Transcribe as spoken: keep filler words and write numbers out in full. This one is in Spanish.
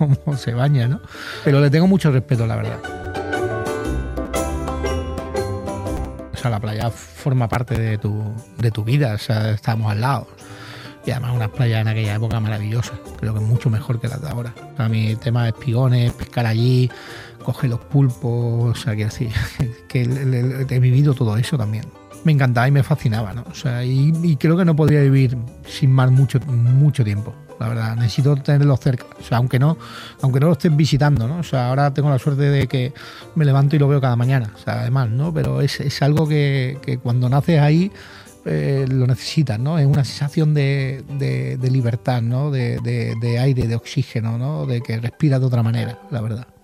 cómo se baña, ¿no? Pero le tengo mucho respeto, la verdad. O sea, la playa forma parte de tu, de tu vida, o sea, estamos al lado. Y además unas playas en aquella época maravillosas, creo que mucho mejor que las de ahora. A mí, tema de espigones, pescar allí, coger los pulpos, o sea, quiero decir, que he vivido todo eso también. Me encantaba y me fascinaba, ¿no? O sea, y, y creo que no podría vivir sin mar mucho, mucho tiempo, la verdad. Necesito tenerlo cerca, o sea, aunque no, aunque no lo estén visitando, ¿no? O sea, ahora tengo la suerte de que me levanto y lo veo cada mañana, o sea, además, ¿no? Pero es, es algo que, que cuando naces ahí eh, lo necesitas, ¿no? Es una sensación de, de, de libertad, ¿no? De, de, de aire, de oxígeno, ¿no? De que respiras de otra manera, la verdad.